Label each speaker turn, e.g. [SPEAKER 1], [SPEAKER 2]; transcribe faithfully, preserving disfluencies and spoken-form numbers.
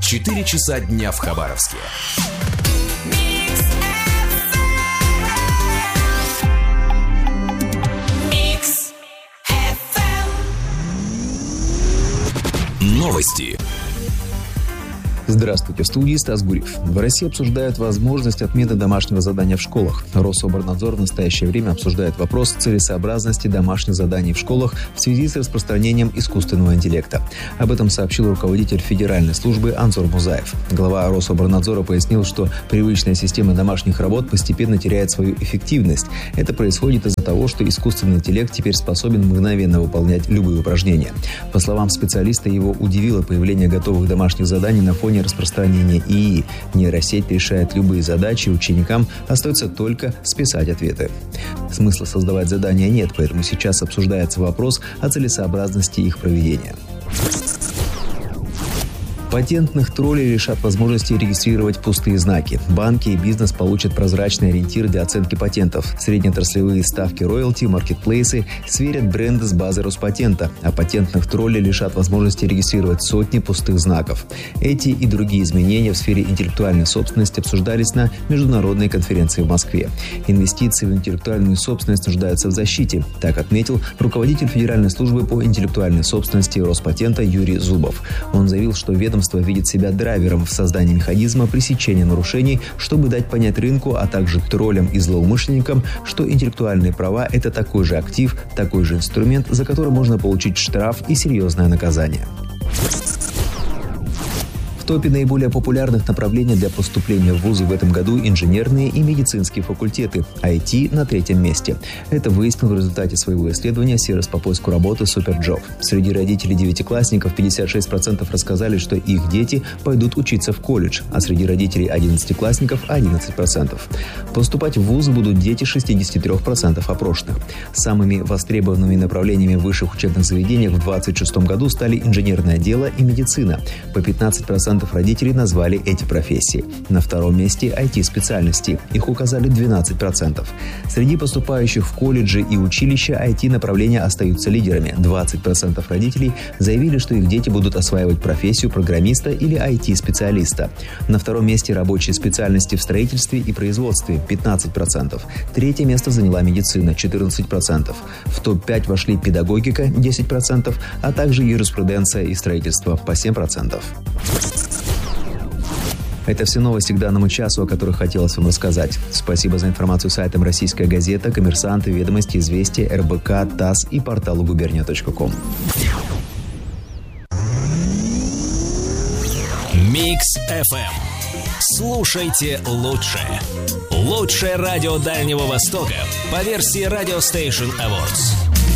[SPEAKER 1] четыре часа дня в Хабаровске. Новости.
[SPEAKER 2] Здравствуйте, в студии Стас Гурьев. В России обсуждают возможность отмены домашнего задания в школах. Рособорнадзор в настоящее время обсуждает вопрос целесообразности домашних заданий в школах в связи с распространением искусственного интеллекта. Об этом сообщил руководитель Федеральной службы Анзор Музаев. Глава Рособорнадзора пояснил, что привычная система домашних работ постепенно теряет свою эффективность. Это происходит из-за того, что искусственный интеллект теперь способен мгновенно выполнять любые упражнения. По словам специалиста, его удивило появление готовых домашних заданий на фоне распространения ИИ. Нейросеть решает любые задачи, ученикам остается только списать ответы. Смысла создавать задания нет, поэтому сейчас обсуждается вопрос о целесообразности их проведения. Патентных троллей лишат возможности регистрировать пустые знаки. Банки и бизнес получат прозрачный ориентир для оценки патентов. Среднеотраслевые ставки роялти, маркетплейсы сверят бренды с базой Роспатента, а патентных троллей лишат возможности регистрировать сотни пустых знаков. Эти и другие изменения в сфере интеллектуальной собственности обсуждались на международной конференции в Москве. Инвестиции в интеллектуальную собственность нуждаются в защите, так отметил руководитель Федеральной службы по интеллектуальной собственности Роспатента Юрий Зубов. Он заявил, что ведомство видит себя драйвером в создании механизма пресечения нарушений, чтобы дать понять рынку, а также троллям и злоумышленникам, что интеллектуальные права – это такой же актив, такой же инструмент, за который можно получить штраф и серьезное наказание. В топе наиболее популярных направлений для поступления в вузы в этом году инженерные и медицинские факультеты, ай ти на третьем месте. Это выяснил в результате своего исследования сервис по поиску работы Суперджоп. Среди родителей девятиклассников пятьдесят шесть процентов рассказали, что их дети пойдут учиться в колледж, а среди родителей одиннадцатиклассников одиннадцать процентов. Поступать в вузы будут дети шестьдесят три процента опрошенных. Самыми востребованными направлениями в высших учебных заведениях в двадцать шестом году стали инженерное дело и медицина. По пятнадцать процентов родителей назвали эти профессии. На втором месте ай ти-специальности. Их указали двенадцать процентов. Среди поступающих в колледжи и училища ай ти-направления остаются лидерами. двадцать процентов родителей заявили, что их дети будут осваивать профессию программиста или ай ти-специалиста. На втором месте рабочие специальности в строительстве и производстве – пятнадцать процентов. Третье место заняла медицина – четырнадцать процентов. В топ пять вошли педагогика – десять процентов, а также юриспруденция и строительство – по семь процентов. Это все новости к данному часу, о которых хотелось вам рассказать. Спасибо за информацию сайтам «Российская газета», «Коммерсант», «Ведомости», «Известия», эр бэ ка, ТАСС и порталу губерния точка ком.
[SPEAKER 1] Микс эф эм. Слушайте лучшее. Лучшее радио Дальнего Востока по версии Radio Station Awards.